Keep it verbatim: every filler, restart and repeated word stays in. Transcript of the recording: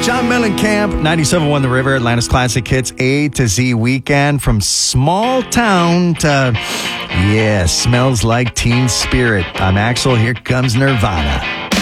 John Mellencamp, ninety-seven point one The River, Atlanta's Classic Hits, A to Z weekend. From small town to, yeah, smells like Teen Spirit. I'm Axel. Here comes Nirvana.